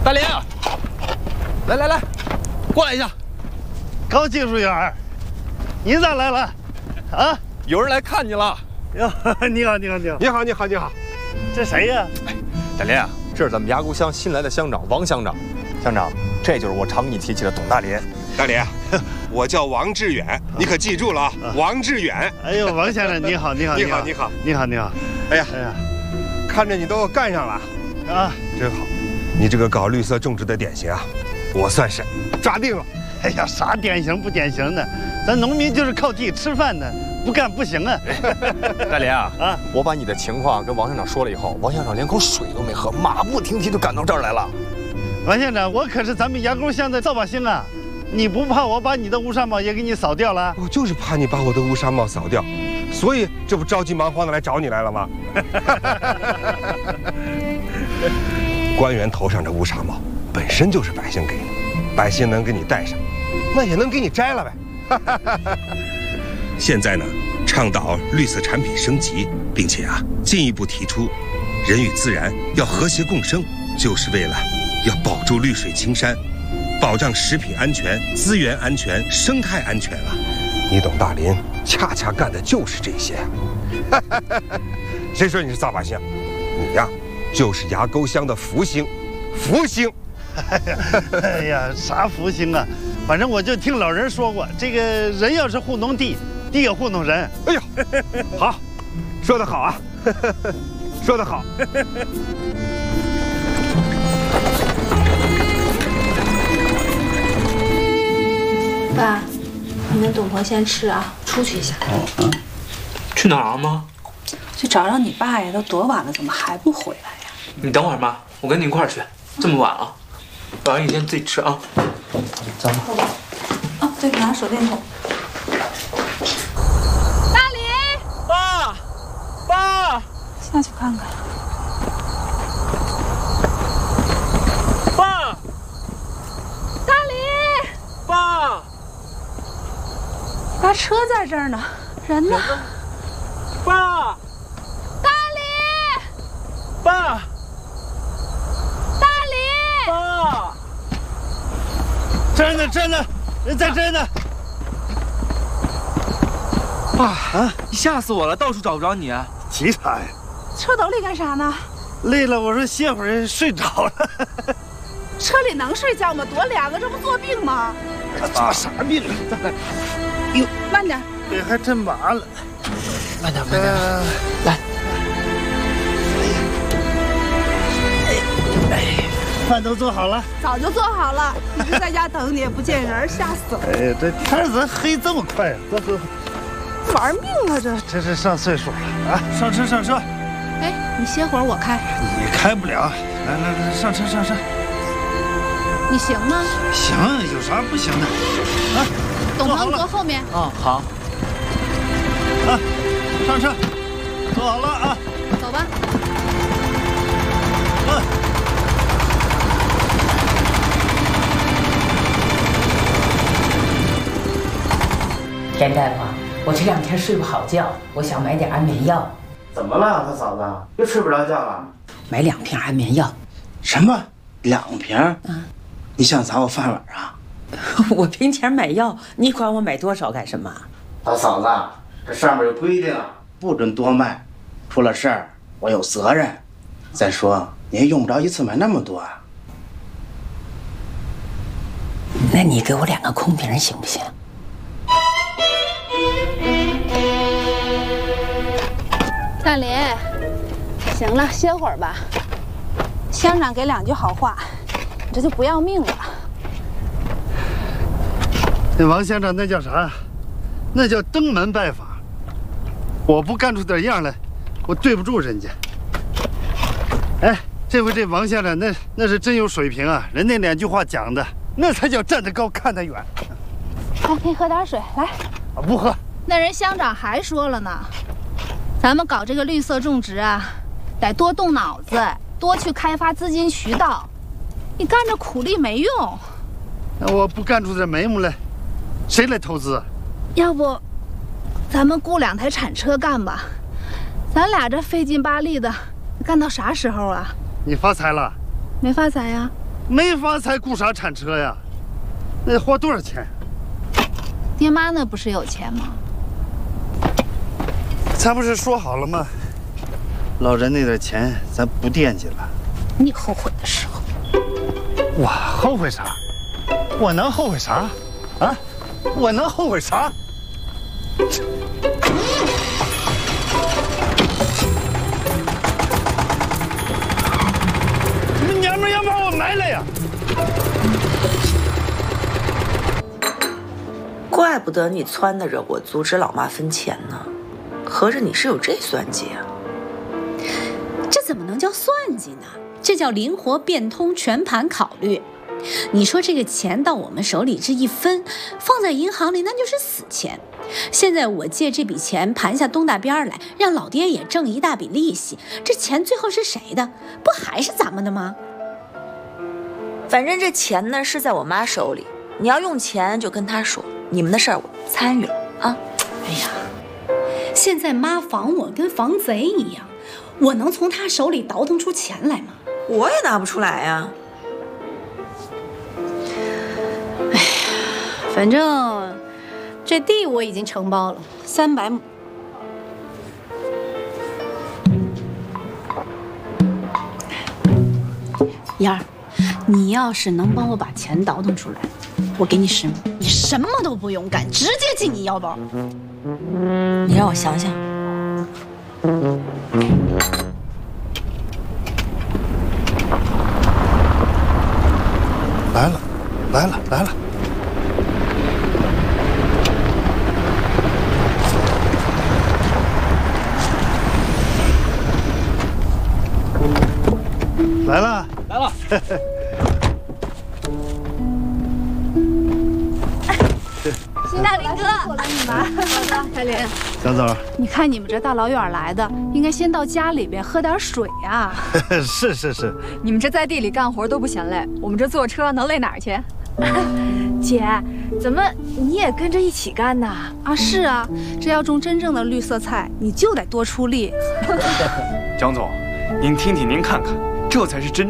大林，来，过来一下。 高技术员，你咋来了？啊， 有人来看你了。 哟，你好。 你好。 这谁呀？ 哎，大林啊，这是咱们牙沟乡新来的乡长王乡长。乡长，这就是我常跟你提起的董大林。 大林，我叫王志远，你可记住了啊，王志远。 哎呦，王先生你好。 你好。哎呀，看着你都干上了啊，真好。 你这个搞绿色种植的典型啊，我算是抓定了。 哎呀，啥典型不典型的？咱农民就是靠地吃饭的，不干不行啊。 大林啊，我把你的情况跟王乡长说了以后，王乡长连口水都没喝，马不停蹄就赶到这儿来了。 王县长，我可是咱们牙沟乡的扫把星啊！你不怕我把你的乌纱帽也给你扫掉了？ 我就是怕你把我的乌纱帽扫掉，所以这不着急忙慌的来找你来了吗？官员头上这乌纱帽本身就是百姓给的，百姓能给你戴上，那也能给你摘了呗。现在呢，倡导绿色产品升级，并且进一步提出人与自然要和谐共生，就是为了要保住绿水青山，保障食品安全、资源安全、生态安全啊！你董大林恰恰干的就是这些。谁说你是扫把星？你呀，就是牙沟乡的福星，福星。 哎呀，啥福星啊！反正我就听老人说过，这个人要是糊弄地，地也糊弄人。 哎呦，好，说得好啊，说得好。 爸，你们董婆先吃啊，出去一下。 去哪儿吗？ 去找找你爸呀，都多晚了，怎么还不回来呀？ 你等会儿妈，我跟你一块儿去。这么晚了，晚上你先自己吃啊。走吧。 哦，对，拿手电筒。 大林， 爸， 下去看看。 爸， 大林， 爸， 爸车在这儿呢，人呢？ 爸， 大林， 爸， 大林， 爸， 真的，人在这呢。 爸你吓死我了，到处找不着你。 急啥呀？ 车斗里干啥呢？ 累了，我说歇会儿，睡着了。 车里能睡觉吗？多凉啊，这不作病吗？ 作啥病啊？ 哟，慢点， 腿还真麻了。 慢点，来。 饭都做好了， 早就做好了，一直在家等你，也不见人，吓死了。 哎呀，这天咋黑这么快呀？走， 玩命啊这！ 这是上岁数了啊！上车。 哎，你歇会儿，我开。 你开不了，来，上车。 你行吗？ 行，有啥不行的？啊， 董鹏坐后面。 哦，好。 啊，上车，坐好了啊。 走吧。 田大夫，我这2天睡不好觉，我想买点安眠药。 怎么了，他嫂子？又睡不着觉了？ 买2瓶安眠药。 什么？2瓶？你想砸我饭碗啊？ 我凭钱买药，你管我买多少干什么？ 大嫂子，这上面有规定，不准多卖，出了事儿我有责任。再说你也用不着一次买那么多啊。 那你给我2个空瓶行不行？ 大林，行了，歇会儿吧。 乡长给2句好话，你这就不要命了。 那王乡长那叫啥？那叫登门拜访。我不干出点样来，我对不住人家。哎，这回这王乡长那是真有水平啊！人那2句话讲的，那才叫站得高看得远。 来，给你喝点水，来。 不喝。 那人乡长还说了呢，咱们搞这个绿色种植啊，得多动脑子，多去开发资金渠道。你干这苦力没用。 那我不干出点眉目来，谁来投资？ 要不，咱们雇2台铲车干吧？咱俩这费劲巴力的，干到啥时候啊？ 你发财了？ 没发财呀。 没房才顾啥铲车呀？那得花多少钱？ 爹妈那不是有钱吗？ 咱不是说好了吗？老人那点钱咱不惦记了。 你后悔的时候， 我后悔啥？我能后悔啥？啊？我能后悔啥？你们娘们要把我埋了呀！ 怪不得你撺掇着我阻止老妈分钱呢，合着你是有这算计啊？ 这怎么能叫算计呢？这叫灵活变通，全盘考虑。你说这个钱到我们手里这一分，放在银行里那就是死钱。现在我借这笔钱盘下东大边来，让老爹也挣一大笔利息，这钱最后是谁的？不还是咱们的吗？ 反正这钱呢是在我妈手里，你要用钱就跟她说，你们的事儿我参与了啊。 哎呀，现在妈防我跟防贼一样，我能从她手里倒腾出钱来吗？ 我也拿不出来呀。 哎呀，反正这地我已经承包了300亩。燕儿，你要是能帮我把钱倒腾出来，我给你10亩，你什么都不用干，直接进你腰包。 你让我想想。 来了，来了，来了！来了， 来了！ 新大林哥，我来你们。好的，彩林。 小走， 你看你们这大老远来的，应该先到家里边喝点水呀。 是是是。 你们这在地里干活都不嫌累，我们这坐车能累哪儿去？ 姐，怎么你也跟着一起干呢？ 啊，是啊，这要种真正的绿色菜，你就得多出力。 江总，您听听，您看看，这才是真。